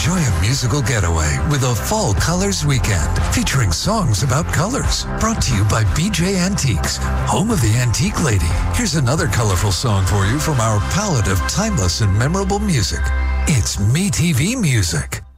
Enjoy a musical getaway with a Fall Colors Weekend featuring songs about colors. Brought to you by BJ Antiques, home of the Antique Lady. Here's another colorful song for you from our palette of timeless and memorable music. It's MeTV Music.